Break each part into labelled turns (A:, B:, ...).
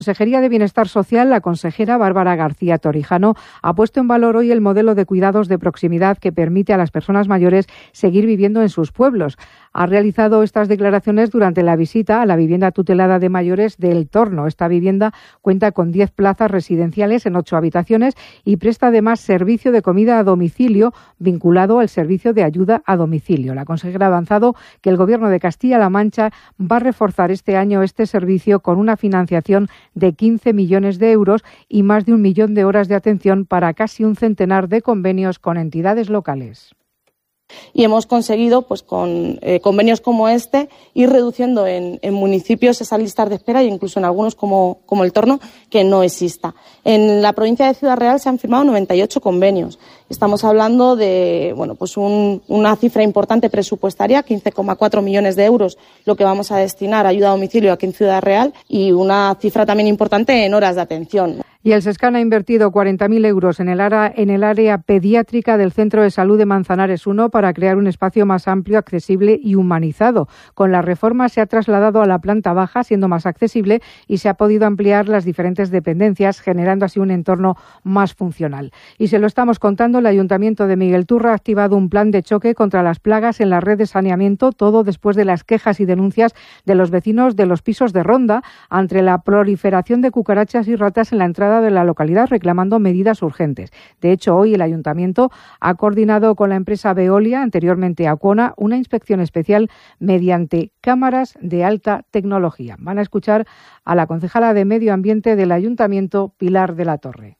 A: Consejería de Bienestar Social, la consejera Bárbara García Torijano ha puesto en valor hoy el modelo de cuidados de proximidad que permite a las personas mayores seguir viviendo en sus pueblos. Ha realizado estas declaraciones durante la visita a la vivienda tutelada de mayores de El Torno. Esta vivienda cuenta con 10 plazas residenciales en 8 habitaciones y presta además servicio de comida a domicilio vinculado al servicio de ayuda a domicilio. La consejera ha avanzado que el Gobierno de Castilla-La Mancha va a reforzar este año este servicio con una financiación de 15 millones de euros y más de 1 millón de horas de atención para casi un centenar de convenios con entidades locales.
B: Y hemos conseguido, pues con convenios como este, ir reduciendo en municipios esas listas de espera e incluso en algunos como El Torno, que no exista. En la provincia de Ciudad Real se han firmado 98 convenios. Estamos hablando de una cifra importante presupuestaria, 15,4 millones de euros, lo que vamos a destinar a ayuda a domicilio aquí en Ciudad Real, y una cifra también importante en horas de atención.
A: Y el SESCAN ha invertido 40.000 euros en el área pediátrica del Centro de Salud de Manzanares 1 para crear un espacio más amplio, accesible y humanizado. Con la reforma se ha trasladado a la planta baja, siendo más accesible, y se ha podido ampliar las diferentes dependencias, generando así un entorno más funcional. Y se lo estamos contando, el Ayuntamiento de Miguel Turra ha activado un plan de choque contra las plagas en la red de saneamiento, todo después de las quejas y denuncias de los vecinos de los pisos de Ronda ante la proliferación de cucarachas y ratas en la entrada de la localidad, reclamando medidas urgentes. De hecho, hoy el Ayuntamiento ha coordinado con la empresa Veolia, anteriormente Acona, una inspección especial mediante cámaras de alta tecnología. Van a escuchar a la concejala de Medio Ambiente del Ayuntamiento, Pilar de la Torre.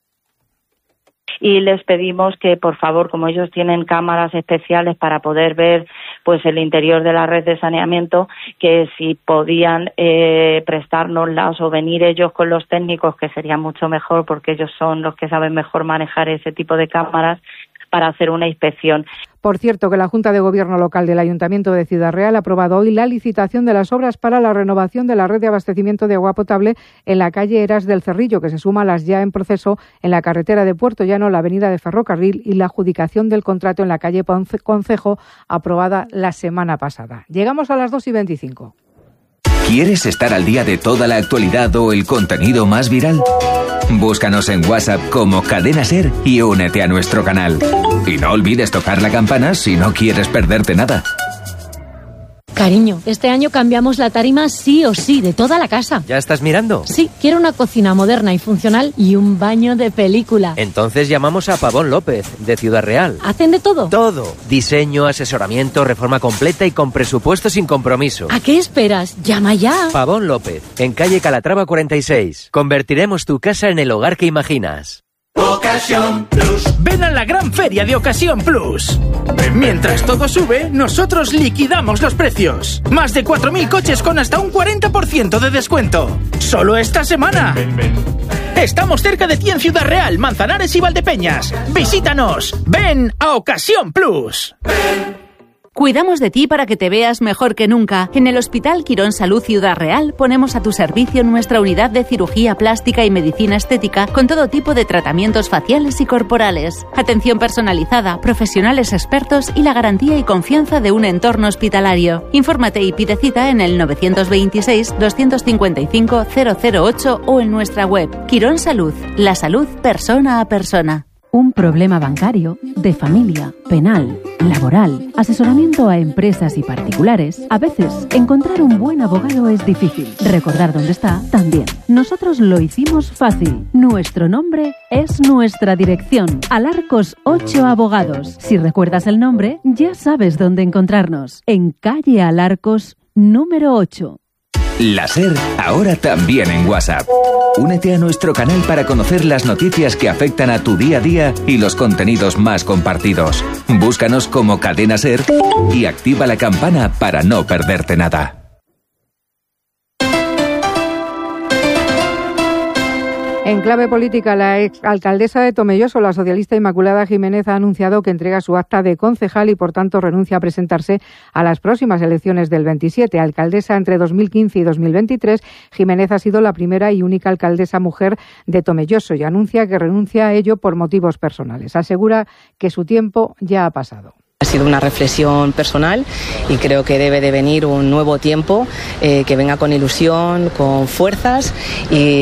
C: Y les pedimos que, por favor, como ellos tienen cámaras especiales para poder ver pues el interior de la red de saneamiento, que si podían prestárnoslas o venir ellos con los técnicos, que sería mucho mejor porque ellos son los que saben mejor manejar ese tipo de cámaras, para hacer una inspección.
A: Por cierto, que la Junta de Gobierno Local del Ayuntamiento de Ciudad Real ha aprobado hoy la licitación de las obras para la renovación de la red de abastecimiento de agua potable en la calle Eras del Cerrillo, que se suma a las ya en proceso en la carretera de Puerto Llano, la avenida de Ferrocarril, y la adjudicación del contrato en la calle Concejo, aprobada la semana pasada. Llegamos a las 2:25.
D: ¿Quieres estar al día de toda la actualidad o el contenido más viral? Búscanos en WhatsApp como Cadena Ser y únete a nuestro canal. Y no olvides tocar la campana si no quieres perderte nada.
E: Cariño, este año cambiamos la tarima sí o sí, de toda la casa.
F: ¿Ya estás mirando?
E: Sí, quiero una cocina moderna y funcional y un baño de película.
F: Entonces llamamos a Pavón López, de Ciudad Real.
E: ¿Hacen de todo?
F: Todo. Diseño, asesoramiento, reforma completa y con presupuesto sin compromiso.
E: ¿A qué esperas? ¡Llama ya!
F: Pavón López, en calle Calatrava 46. Convertiremos tu casa en el hogar que imaginas.
G: Ocasión Plus. Ven a la gran feria de Ocasión Plus. Mientras todo sube, nosotros liquidamos los precios. Más de 4.000 coches con hasta un 40% de descuento. Solo esta semana. Estamos cerca de ti en Ciudad Real, Manzanares y Valdepeñas. Visítanos. Ven a Ocasión Plus.
H: Cuidamos de ti para que te veas mejor que nunca. En el Hospital Quirón Salud Ciudad Real ponemos a tu servicio nuestra unidad de cirugía plástica y medicina estética con todo tipo de tratamientos faciales y corporales. Atención personalizada, profesionales expertos y la garantía y confianza de un entorno hospitalario. Infórmate y pide cita en el 926-255-008 o en nuestra web. Quirón Salud, la salud persona a persona.
I: Un problema bancario, de familia, penal, laboral, asesoramiento a empresas y particulares. A veces, encontrar un buen abogado es difícil. Recordar dónde está, también. Nosotros lo hicimos fácil. Nuestro nombre es nuestra dirección. Alarcos 8 Abogados. Si recuerdas el nombre, ya sabes dónde encontrarnos. En calle Alarcos, número 8.
D: La Ser, ahora también en WhatsApp. Únete a nuestro canal para conocer las noticias que afectan a tu día a día y los contenidos más compartidos. Búscanos como Cadena Ser y activa la campana para no perderte nada.
A: En clave política, la exalcaldesa de Tomelloso, la socialista Inmaculada Jiménez, ha anunciado que entrega su acta de concejal y, por tanto, renuncia a presentarse a las próximas elecciones del 27. Alcaldesa entre 2015 y 2023, Jiménez ha sido la primera y única alcaldesa mujer de Tomelloso y anuncia que renuncia a ello por motivos personales. Asegura que su tiempo ya ha pasado.
J: Ha sido una reflexión personal y creo que debe de venir un nuevo tiempo que venga con ilusión, con fuerzas y